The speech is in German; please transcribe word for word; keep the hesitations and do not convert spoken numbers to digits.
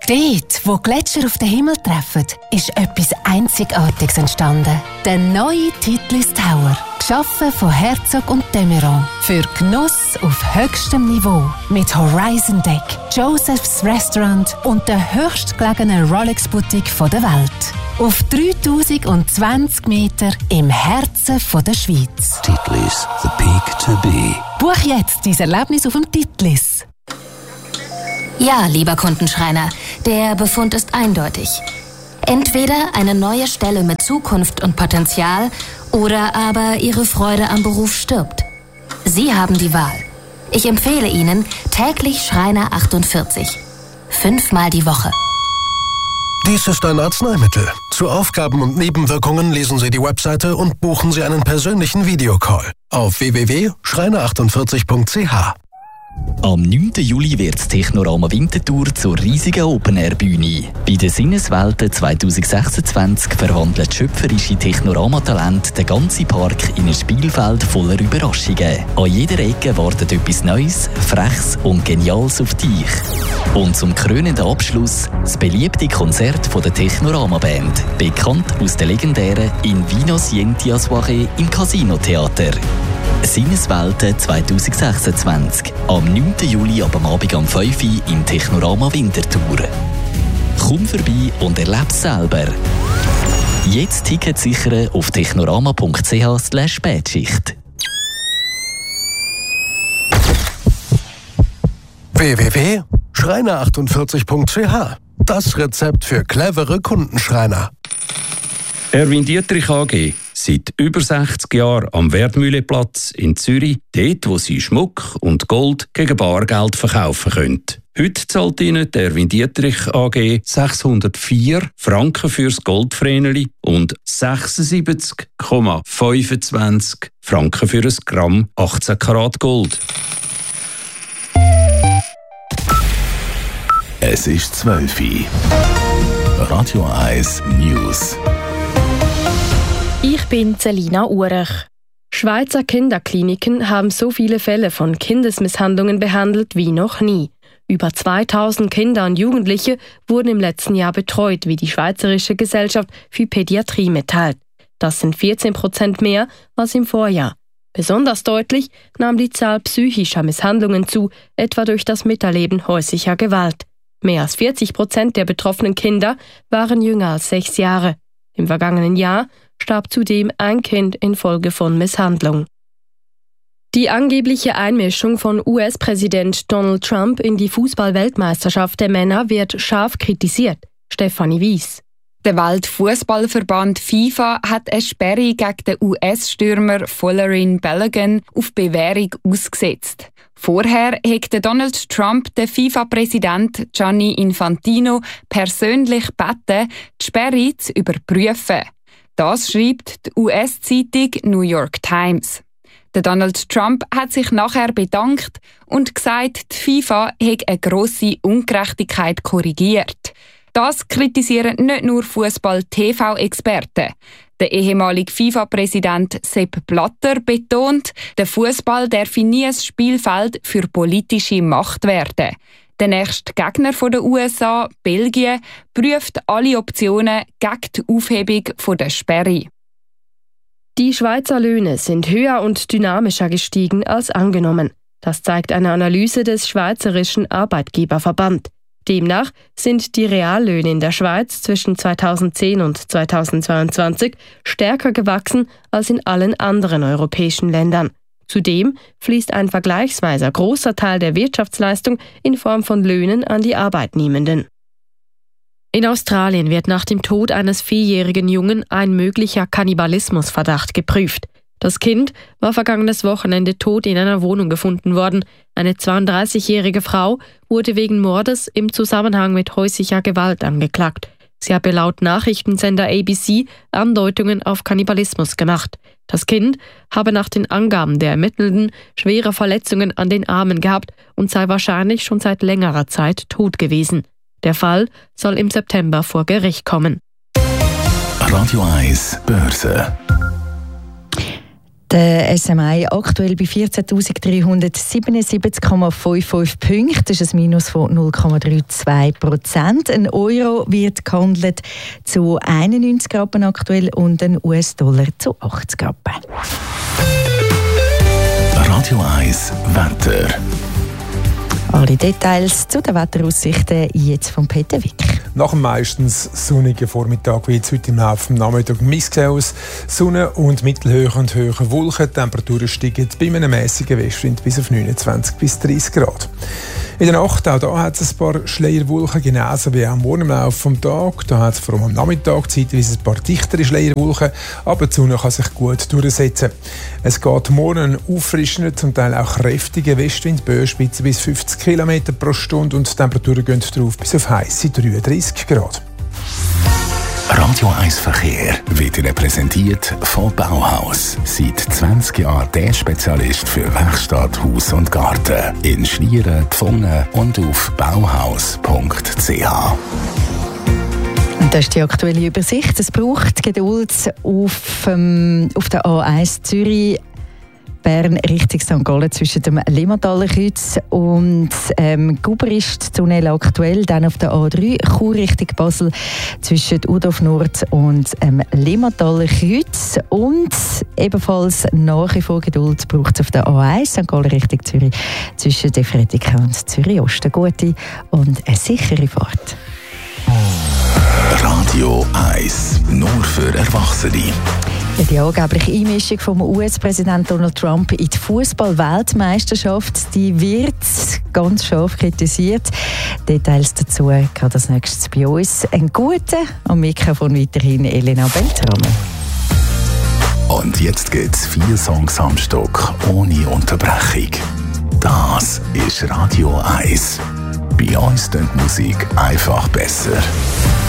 Dort, wo Gletscher auf den Himmel treffen, ist etwas Einzigartiges entstanden. Der neue Titlis Tower. Geschaffen von Herzog und de Meuron. Für Genuss auf höchstem Niveau. Mit Horizon Deck, Joseph's Restaurant und der höchstgelegenen Rolex-Boutique der Welt. Auf dreitausendzwanzig Meter im Herzen der Schweiz. Titlis, the peak to be. Buch jetzt dein Erlebnis auf dem Titlis. Ja, lieber Kundenschreiner, der Befund ist eindeutig. Entweder eine neue Stelle mit Zukunft und Potenzial oder aber Ihre Freude am Beruf stirbt. Sie haben die Wahl. Ich empfehle Ihnen täglich Schreiner achtundvierzig. Fünfmal die Woche. Dies ist ein Arzneimittel. Zu Aufgaben und Nebenwirkungen lesen Sie die Webseite und buchen Sie einen persönlichen Videocall auf w w w punkt schreiner achtundvierzig punkt c h. Am neunten Juli wird das Technorama Winterthur zur riesigen Open-Air-Bühne. Bei den Sinneswelten zwanzig sechsundzwanzig verwandelt schöpferische Technorama-Talente den ganzen Park in ein Spielfeld voller Überraschungen. An jeder Ecke wartet etwas Neues, Freches und Geniales auf dich. Und zum krönenden Abschluss das beliebte Konzert von der Technorama-Band, bekannt aus der legendären In Vino Sienti a Soirée im Casino-Theater. Sinneswelten zwanzig sechsundzwanzig. Am neunten Juli ab am Abend um fünf Uhr im Technorama Winterthur. Komm vorbei und erleb's selber. Jetzt Tickets sichern auf technorama punkt c h slash spätschicht. w w w punkt schreiner achtundvierzig punkt c h. Das Rezept für clevere Kundenschreiner. Erwin Dietrich A G. Seit über sechzig Jahren am Werdmühleplatz in Zürich, dort, wo Sie Schmuck und Gold gegen Bargeld verkaufen können. Heute zahlt Ihnen der Erwin Dietrich A G sechshundertvier Franken fürs Goldvreneli und sechsundsiebzig Komma fünfundzwanzig Franken für ein Gramm achtzehn Karat Gold. Es ist zwölf Uhr. Radio eins News. Ich bin Selina Urech. Schweizer Kinderkliniken haben so viele Fälle von Kindesmisshandlungen behandelt wie noch nie. Über zweitausend Kinder und Jugendliche wurden im letzten Jahr betreut, wie die Schweizerische Gesellschaft für Pädiatrie mitteilt. Das sind vierzehn Prozent mehr als im Vorjahr. Besonders deutlich nahm die Zahl psychischer Misshandlungen zu, etwa durch das Miterleben häuslicher Gewalt. Mehr als vierzig Prozent der betroffenen Kinder waren jünger als sechs Jahre. Im vergangenen Jahr starb zudem ein Kind infolge von Misshandlung. Die angebliche Einmischung von U S-Präsident Donald Trump in die Fußball-Weltmeisterschaft der Männer wird scharf kritisiert. Stefanie Weiss. Der Weltfußballverband FIFA hat eine Sperre gegen den U S-Stürmer Folarin Balogun auf Bewährung ausgesetzt. Vorher hätte Donald Trump den FIFA-Präsident Gianni Infantino persönlich gebeten, die Sperre zu überprüfen. Das schreibt die U S-Zeitung New York Times. Der Donald Trump hat sich nachher bedankt und gesagt, die FIFA hätte eine grosse Ungerechtigkeit korrigiert. Das kritisieren nicht nur Fußball-T V-Experten. Der ehemalige FIFA-Präsident Sepp Blatter betont, der Fußball darf nie ein Spielfeld für politische Macht werden. Der nächste Gegner der U S A, Belgien, prüft alle Optionen gegen die Aufhebung der Sperre. Die Schweizer Löhne sind höher und dynamischer gestiegen als angenommen. Das zeigt eine Analyse des Schweizerischen Arbeitgeberverband. Demnach sind die Reallöhne in der Schweiz zwischen zweitausendzehn und zweitausendzweiundzwanzig stärker gewachsen als in allen anderen europäischen Ländern. Zudem fließt ein vergleichsweise großer Teil der Wirtschaftsleistung in Form von Löhnen an die Arbeitnehmenden. In Australien wird nach dem Tod eines vierjährigen Jungen ein möglicher Kannibalismusverdacht geprüft. Das Kind war vergangenes Wochenende tot in einer Wohnung gefunden worden. Eine zweiunddreißigjährige Frau wurde wegen Mordes im Zusammenhang mit häuslicher Gewalt angeklagt. Sie habe laut Nachrichtensender A B C Andeutungen auf Kannibalismus gemacht. Das Kind habe nach den Angaben der Ermittelnden schwere Verletzungen an den Armen gehabt und sei wahrscheinlich schon seit längerer Zeit tot gewesen. Der Fall soll im September vor Gericht kommen. Radio eins Börse. Der S M I aktuell bei vierzehntausenddreihundertsiebenundsiebzig Komma fünfundfünfzig Punkten. Das ist ein Minus von null Komma zweiunddreißig Prozent. Ein Euro wird gehandelt zu einundneunzig Rappen aktuell und ein U S-Dollar zu achtzig Rappen. Radio eins Wetter. Alle Details zu den Wetteraussichten jetzt von Peter Wick. Nach dem meistens sonnigen Vormittag wird es heute im Laufe des Nachmittags missgesehen aus. Sonne und mittelhohe und hohe Wolken. Die Temperaturen steigen bei einem mäßigen Westwind bis auf neunundzwanzig bis dreißig Grad. In der Nacht, auch da hat es ein paar Schleierwolken, genauso wie auch morgen im Laufe des Tages. Da hat es vor allem am Nachmittag zeitweise ein paar dichtere Schleierwolken, aber die Sonne kann sich gut durchsetzen. Es geht morgen einen auffrischenden, zum Teil auch kräftigen Westwind, Böenspitze bis fünfzig Kilometer pro Stunde und die Temperaturen gehen drauf bis auf heisse dreiunddreißig Grad. Radio eins Verkehr wird Ihnen präsentiert von Bauhaus. Seit zwanzig Jahren der Spezialist für Werkstatt, Haus und Garten. In Schlieren, Pfungen und auf bauhaus punkt c h. Und das ist die aktuelle Übersicht. Es braucht Geduld auf, ähm, auf der A eins Zürich. Bern Richtung Sankt Gallen zwischen dem Limmathaler Kreuz und ähm, Gubrist-Tunnel aktuell. Dann auf der A drei Chur Richtung Basel zwischen Udorf Nord und ähm, Limmathaler Kreuz. Und ebenfalls nach wie vor Geduld braucht es auf der A eins Sankt Gallen Richtung Zürich zwischen Defretika und Zürich Ost. Eine gute und eine sichere Fahrt. Radio eins, nur für Erwachsene. Die angebliche Einmischung vom U S-Präsident Donald Trump in die Fußball-Weltmeisterschaft, die wird ganz scharf kritisiert. Details dazu gerade als nächstes bei uns. Einen guten am Mikrofon weiterhin Elena Beltrame. Und jetzt gibt's vier Songs am Stück ohne Unterbrechung. Das ist Radio eins. Bei uns klingt Musik einfach besser.